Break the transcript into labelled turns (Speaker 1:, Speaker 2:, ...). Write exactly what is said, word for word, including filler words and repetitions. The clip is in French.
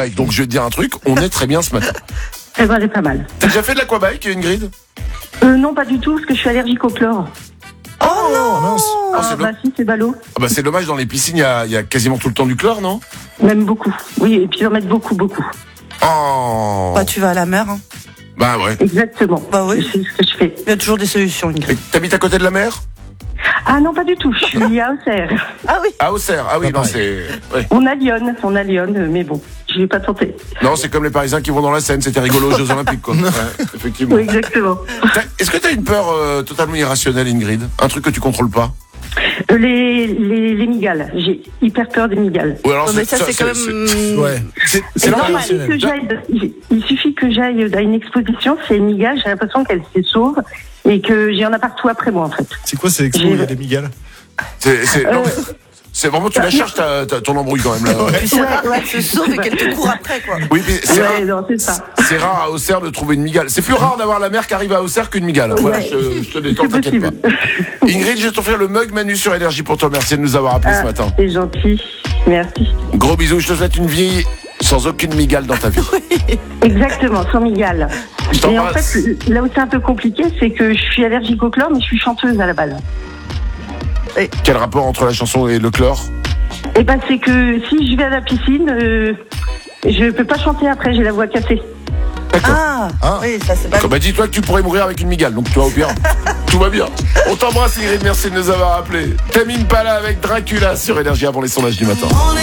Speaker 1: l'aquabike. Donc je vais te dire un truc, on est très bien ce matin.
Speaker 2: Eh ben, elle est pas mal.
Speaker 1: T'as déjà fait de l'aquabike, Ingrid?
Speaker 2: Euh, non, pas du tout, parce que je suis allergique au chlore.
Speaker 3: Oh, non, mince.
Speaker 1: Oh,
Speaker 2: Ah,
Speaker 1: c'est
Speaker 2: bah si, c'est ballot.
Speaker 1: Ah bah c'est dommage, dans les piscines, il y a, il y a quasiment tout le temps du chlore, non?
Speaker 2: Même beaucoup. Oui, et puis ils en mettent beaucoup, beaucoup.
Speaker 1: Oh.
Speaker 3: Bah, tu vas à la mer. Hein.
Speaker 1: Bah ouais.
Speaker 2: Exactement.
Speaker 3: Bah oui.
Speaker 2: C'est ce que je fais.
Speaker 3: Il y a toujours des solutions, Ingrid.
Speaker 1: Et t'habites à côté de la mer?
Speaker 2: Ah non, pas du tout. Je suis à Auxerre.
Speaker 3: Ah oui.
Speaker 1: À Auxerre. Ah oui,
Speaker 4: Pas
Speaker 1: non,
Speaker 4: pareil.
Speaker 1: c'est... Ouais.
Speaker 2: On a Lyon, on a Lyon, mais bon, je vais pas tenter.
Speaker 1: Non, c'est comme les Parisiens qui vont dans la Seine, c'était rigolo aux Jeux Olympiques, quoi. Ouais, effectivement.
Speaker 2: Oui, exactement.
Speaker 1: T'as- Est-ce que t'as une peur euh, totalement irrationnelle, Ingrid? Un truc que tu contrôles pas?
Speaker 2: Euh, Les, les, les migales. J'ai hyper peur des migales.
Speaker 1: Ou alors
Speaker 3: Oh, mais ça, c'est quand même.
Speaker 4: Ouais.
Speaker 1: C'est
Speaker 2: Et
Speaker 1: c'est
Speaker 2: non,
Speaker 1: normal.
Speaker 2: il suffit que j'aille- il- il suffit que j'aille à une exposition, c'est une migale, j'ai l'impression qu'elle se sauve et que j'y en a partout après moi en fait.
Speaker 4: C'est quoi, c'est expo, il y a des migales?
Speaker 1: C'est c'est- non,
Speaker 2: Euh,
Speaker 1: c'est vraiment, tu la cherches, ta- ta- ton embrouille quand même, là.
Speaker 3: Puis c'est
Speaker 2: Ouais,
Speaker 3: rare
Speaker 2: ouais.
Speaker 3: qu'elle se sauve et qu'elle te court après, quoi.
Speaker 1: Oui, mais c'est
Speaker 2: Ouais,
Speaker 1: rare,
Speaker 2: non, c'est ça.
Speaker 1: c'est rare à Auxerre de trouver une migale. C'est plus rare d'avoir la mer qui arrive à Auxerre qu'une migale. Voilà,
Speaker 2: Ouais.
Speaker 1: je, je te détends,
Speaker 2: C'est
Speaker 1: t'inquiète pas.
Speaker 2: possible.
Speaker 1: Ingrid, je vais t'offrir le mug Manu sur Énergie pour toi. Merci de nous avoir appelés
Speaker 2: Ah,
Speaker 1: ce matin.
Speaker 2: c'est gentil. Merci.
Speaker 1: Gros bisous, je te souhaite une vie sans aucune migale dans ta vie.
Speaker 2: Exactement, sans migale.
Speaker 1: Je
Speaker 2: Et en
Speaker 1: t'embrasse.
Speaker 2: fait, là où c'est un peu compliqué, c'est que je suis allergique au chlore, mais je suis chanteuse à la base.
Speaker 1: Quel rapport entre la chanson et le chlore?
Speaker 2: Et ben c'est que si je vais à la piscine, euh, je peux pas chanter après, j'ai la voix cassée.
Speaker 3: Ah,
Speaker 4: Ah.
Speaker 3: oui, ça c'est pas.
Speaker 1: Bah dis-toi que tu pourrais mourir avec une migale, donc tu vois au pire, tout va bien. On t'embrasse Ingrid, merci de nous avoir appelés. Tamine Pala avec Dracula sur Énergie avant les sondages du matin.
Speaker 5: On est